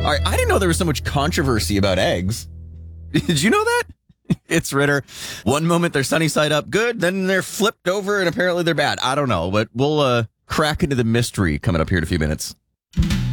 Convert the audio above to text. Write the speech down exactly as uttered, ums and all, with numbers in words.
All right, I didn't know there was so much controversy about eggs. Did you know that? It's Ritter. One moment they're sunny side up good, then they're flipped over and apparently they're bad. I don't know, but we'll uh, crack into the mystery coming up here in a few minutes.